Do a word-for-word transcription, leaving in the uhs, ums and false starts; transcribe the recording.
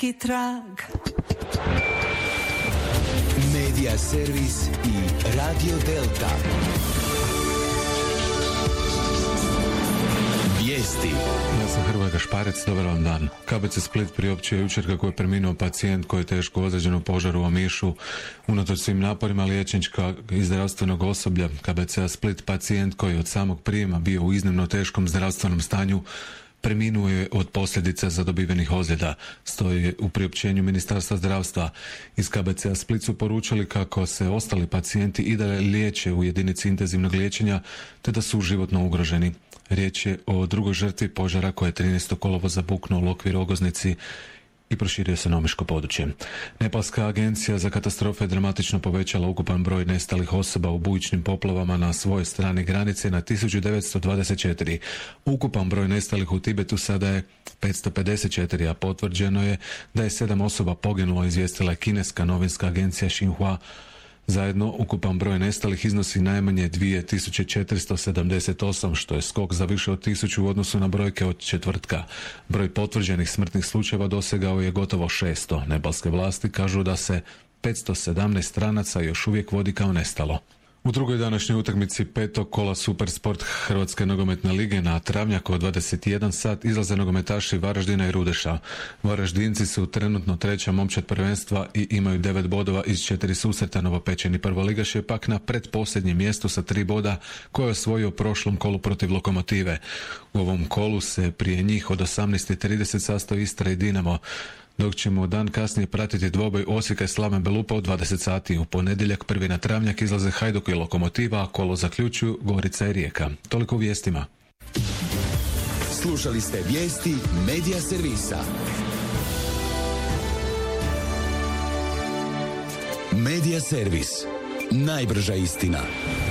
neki trag. Medija servis i Radio Delta. Vijesti. Ja sam Hrvoje Gašparec, dobar vam dan. K B C Split priopćio jučer kako je preminuo pacijent koji je teško ozlijeđen u požaru u Omišu. Unatoč svim naporima liječničkog i zdravstvenog osoblja K B C-a Split, pacijent koji je od samog prijema bio u iznimno teškom zdravstvenom stanju preminuo je od posljedica zadobivenih ozljeda, stoji u priopćenju Ministarstva zdravstva. Iz K B C-a Split su poručili kako se ostali pacijenti i dalje liječe u jedinici intenzivnog liječenja, te da su životno ugroženi. Riječ je o drugoj žrtvi požara koje je trinaestog kolovoza buknuo u Lokvi Rogoznici i proširio se na omiško područje. Nepalska agencija za katastrofe je dramatično povećala ukupan broj nestalih osoba u bujičnim poplavama na svojoj strani granice na tisuću devetsto dvadeset četiri. Ukupan broj nestalih u Tibetu sada je petsto pedeset četiri, a potvrđeno je da je sedam osoba poginulo, izvijestila je kineska novinska agencija Xinhua. Zajedno, ukupan broj nestalih iznosi najmanje dvije tisuće četiristo sedamdeset osam, što je skok za više od tisuću u odnosu na brojke od četvrtka. Broj potvrđenih smrtnih slučajeva dosegao je gotovo šesto. Nepalske vlasti kažu da se petsto sedamnaest stranaca još uvijek vodi kao nestalo. U drugoj današnjoj utakmici petog kola Supersport Hrvatske nogometne lige na Travnjaku od dvadeset jedan sat izlaze nogometaši Varaždina i Rudeša. Varaždinci su trenutno treća momčad prvenstva i imaju devet bodova iz četiri susreta. Novopečeni prvoligaš je pak na pretposljednjem mjestu sa tri boda koje je osvojio u prošlom kolu protiv Lokomotive. U ovom kolu se prije njih od osamnaest i trideset sastoji Istra i Dinamo, dok ćemo dan kasnije pratiti dvoboj Osijeka i Slaven Belupa u dvadeset sati. U ponedjeljak prvi na Travnjak izlaze Hajduk i Lokomotiva, a kolo zaključuju Gorica i Rijeka. Toliko u vijestima. Slušali ste vijesti Medija servisa. Medija servis. Najbrža istina.